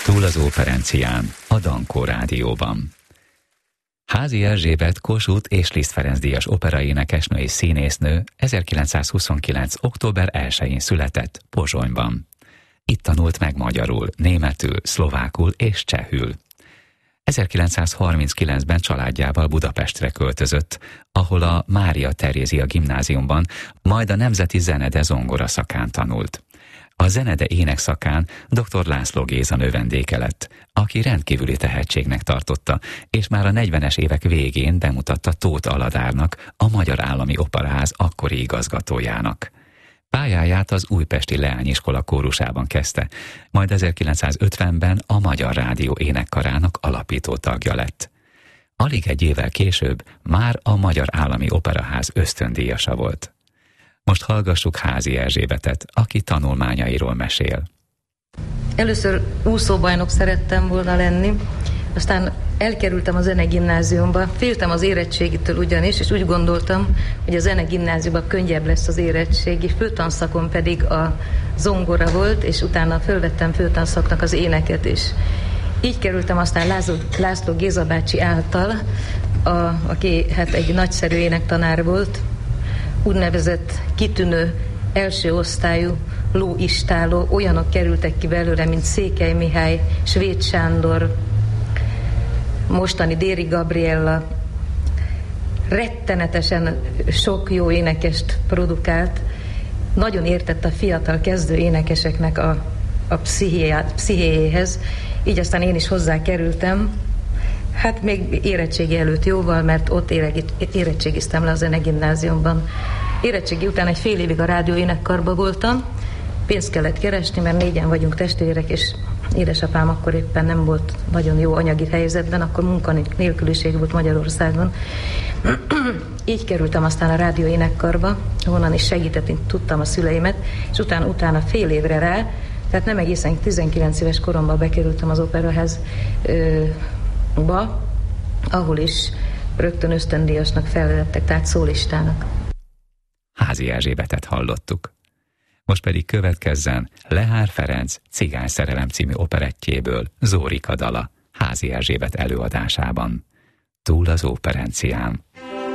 Túl az Óperencián, a Dankó Rádióban. Házi Erzsébet Kossuth és Liszt Ferenc díjas operaénekesnő és színésznő 1929. október 1-én született Pozsonyban. Itt tanult meg magyarul, németül, szlovákul és csehül. 1939-ben családjával Budapestre költözött, ahol a Mária Terézia gimnáziumban, majd a Nemzeti Zenede zongora szakán tanult. A zenede ének szakán dr. László Géza növendéke lett, aki rendkívüli tehetségnek tartotta, és már a 40-es évek végén bemutatta Tóth Aladárnak, a Magyar Állami Operaház akkori igazgatójának. Pályáját az újpesti leányiskola kórusában kezdte, majd 1950-ben a Magyar Rádió énekkarának alapító tagja lett. Alig egy évvel később már a Magyar Állami Operaház ösztöndíjasa volt. Most hallgassuk Házi Erzsébetet, aki tanulmányairól mesél. Először úszóbajnok szerettem volna lenni, aztán elkerültem a zenegimnáziumba, féltem az érettségitől ugyanis, és úgy gondoltam, hogy a zenegimnáziumban könnyebb lesz az érettségi, főtanszakon pedig a zongora volt, és utána fölvettem főtanszaknak az éneket is. Így kerültem aztán László Géza bácsi által, aki hát egy nagyszerű énektanár volt, úgynevezett kitűnő első osztályú lóistáló, olyanok kerültek ki belőle, mint Székely Mihály, Svéd Sándor, mostani Déri Gabriella. Rettenetesen sok jó énekest produkált, nagyon értett a fiatal kezdő énekeseknek a pszichéjéhez, így aztán én is hozzá kerültem. Hát még érettségi előtt jóval, mert ott érettségiztem le a zenegimnáziumban. Érettségi után egy fél évig a rádióénekkarban voltam, pénzt kellett keresni, mert 4-en vagyunk testvérek, és édesapám akkor éppen nem volt nagyon jó anyagi helyzetben, akkor munkanélküliség volt Magyarországon. Így kerültem aztán a rádióénekkarba, honnan is segíteni tudtam a szüleimet, és utána fél évre rá, tehát nem egészen 19 éves koromban bekerültem az operaház-ba, ahol is rögtön ösztöndíjasnak felvettek, tehát szólistának. Házi Erzsébetet hallottuk. Most pedig következzen Lehár Ferenc Cigány szerelem című operettjéből Zórika dala Házi Erzsébet előadásában. Túl az Óperencián.